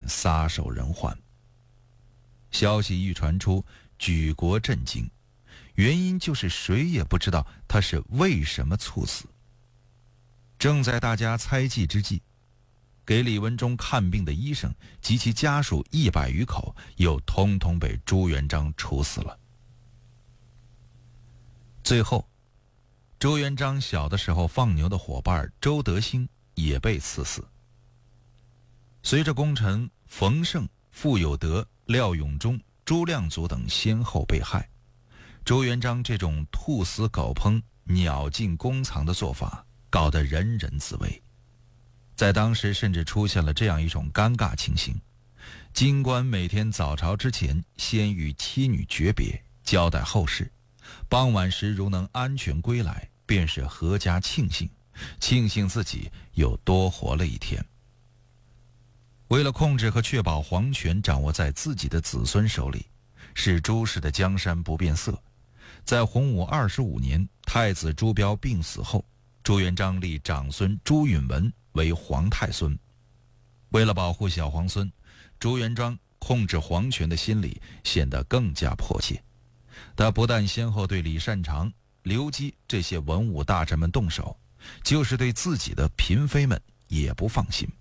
撒手人寰。消息一传出，举国震惊，原因就是谁也不知道他是为什么猝死。正在大家猜忌之际，给李文忠看病的医生及其家属100余口又通通被朱元璋处死了。最后，朱元璋小的时候放牛的伙伴周德兴也被赐死。随着功臣冯胜、傅有德、廖永忠、朱亮祖等先后被害，朱元璋这种兔死狗烹、鸟尽弓藏的做法搞得人人自危。在当时甚至出现了这样一种尴尬情形：京官每天早朝之前先与妻女诀别，交代后事，傍晚时如能安全归来，便是阖家庆幸自己又多活了一天。为了控制和确保皇权掌握在自己的子孙手里，使朱氏的江山不变色，在洪武25年太子朱标病死后，朱元璋立长孙朱允文为皇太孙。为了保护小皇孙，朱元璋控制皇权的心理显得更加迫切。他不但先后对李善长、刘基这些文武大臣们动手，就是对自己的嫔妃们也不放心。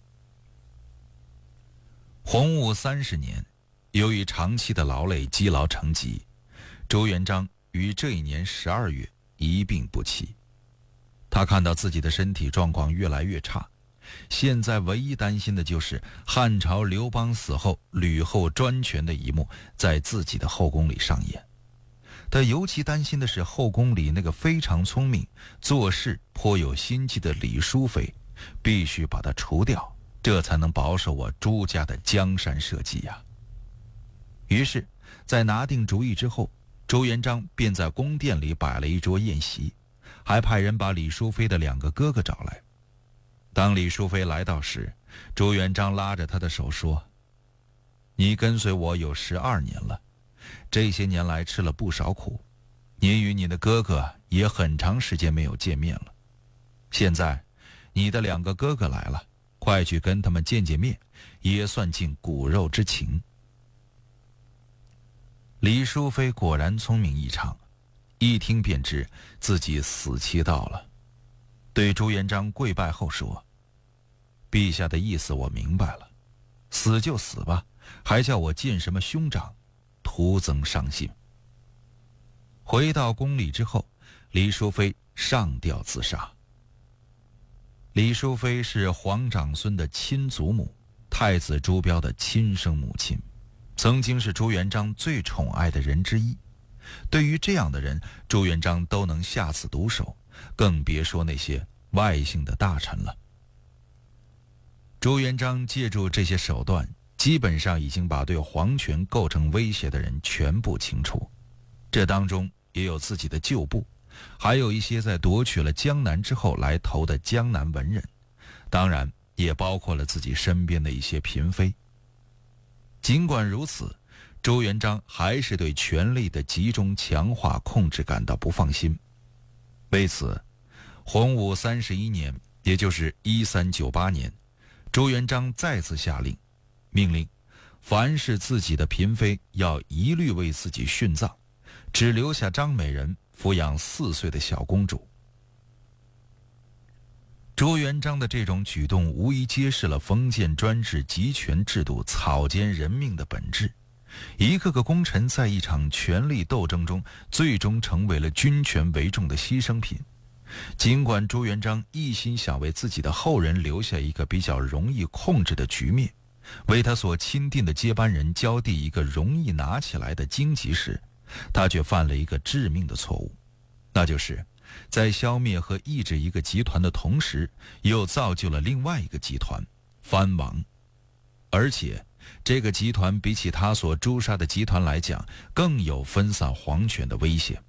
洪武30年，由于长期的劳累积劳成疾，朱元璋于这一年12月一病不起。他看到自己的身体状况越来越差，现在唯一担心的就是汉朝刘邦死后吕后专权的一幕在自己的后宫里上演。他尤其担心的是后宫里那个非常聪明、做事颇有心机的李淑妃，必须把她除掉，这才能保守我朱家的江山社稷呀。于是在拿定主意之后，朱元璋便在宫殿里摆了一桌宴席，还派人把李淑妃的2个哥哥找来。当李淑妃来到时，朱元璋拉着她的手说：“你跟随我有12年了，这些年来吃了不少苦，你与你的哥哥也很长时间没有见面了。现在你的2个哥哥来了，快去跟他们见见面，也算尽骨肉之情。”李淑妃果然聪明异常，一听便知自己死期到了，对朱元璋跪拜后说：“陛下的意思我明白了，死就死吧，还叫我见什么兄长，徒增伤心。”回到宫里之后，李淑妃上吊自杀。李淑妃是皇长孙的亲祖母，太子朱标的亲生母亲，曾经是朱元璋最宠爱的人之一。对于这样的人，朱元璋都能下此毒手，更别说那些外姓的大臣了。朱元璋借助这些手段，基本上已经把对皇权构成威胁的人全部清除。这当中也有自己的旧部，还有一些在夺取了江南之后来投的江南文人，当然也包括了自己身边的一些嫔妃。尽管如此，朱元璋还是对权力的集中强化控制感到不放心。为此，洪武31年，也就是1398年，朱元璋再次下令，命令凡是自己的嫔妃要一律为自己殉葬，只留下张美人抚养4岁的小公主。朱元璋的这种举动无疑揭示了封建专制集权制度草菅人命的本质。一个个功臣在一场权力斗争中，最终成为了军权为重的牺牲品。尽管朱元璋一心想为自己的后人留下一个比较容易控制的局面，为他所钦定的接班人交递一个容易拿起来的荆棘时，他却犯了一个致命的错误，那就是在消灭和抑制一个集团的同时，又造就了另外一个集团藩王。而且这个集团比起他所诛杀的集团来讲，更有分散皇权的危险。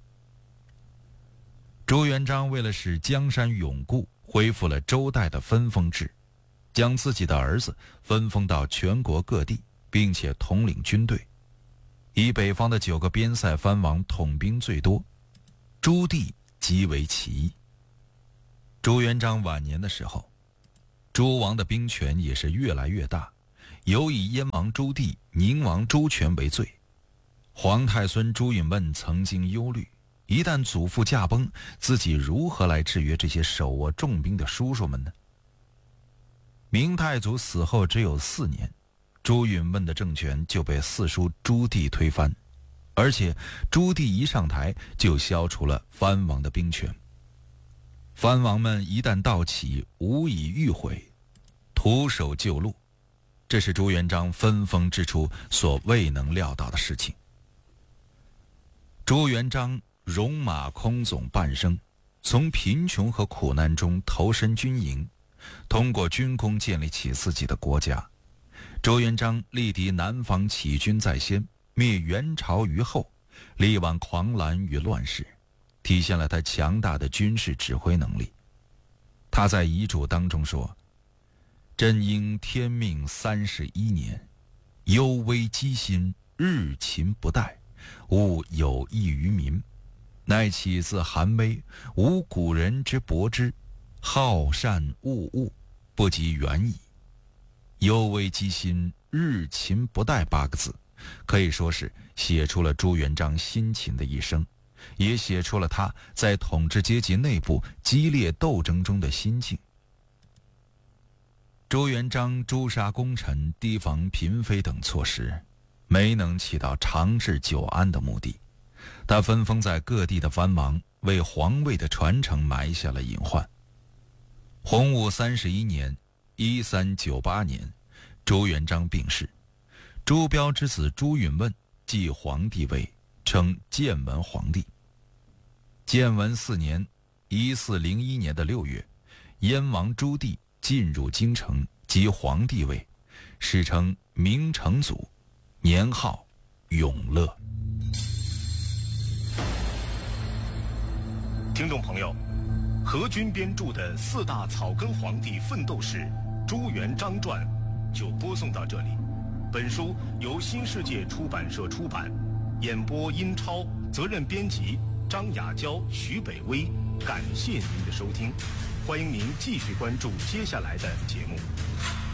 朱元璋为了使江山永固，恢复了周代的分封制，将自己的儿子分封到全国各地，并且统领军队。以北方的9个边塞藩王统兵最多，朱棣极为其一。朱元璋晚年的时候，诸王的兵权也是越来越大， 尤以燕王朱棣、宁王朱权为罪。皇太孙朱允炆曾经忧虑，一旦祖父驾崩，自己如何来制约这些手握重兵的叔叔们呢？明太祖死后只有4年，朱允炆的政权就被四叔朱棣推翻，而且朱棣一上台就消除了藩王的兵权。藩王们一旦到齐，无以御毁，徒手就戮，这是朱元璋分封之初所未能料到的事情。朱元璋戎马倥偬半生，从贫穷和苦难中投身军营，通过军功建立起自己的国家。朱元璋力敌南方起军在先，灭元朝于后，力挽狂澜于乱世，体现了他强大的军事指挥能力。他在遗嘱当中说：“朕应天命31年，忧危机心，日勤不怠，务有益于民，乃起自寒微，无古人之博之，好善恶恶，不及远矣。”忧危机心，日勤不怠8个字，可以说是写出了朱元璋辛勤的一生，也写出了他在统治阶级内部激烈斗争中的心境。朱元璋诛杀功臣、提防嫔妃等措施，没能起到长治久安的目的。他分封在各地的藩王，为皇位的传承埋下了隐患。洪武31年1398年，朱元璋病逝，朱标之子朱允炆继皇帝位，称建文皇帝。建文4年1401年的6月，燕王朱棣进入京城，即皇帝位，史称明成祖，年号永乐。 听众朋友，何军编著的4大草根皇帝奋斗史《朱元璋传》就播送到这里。本书由新世界出版社出版，演播殷超，责任编辑张雅娇、徐北威。感谢您的收听，欢迎您继续关注接下来的节目。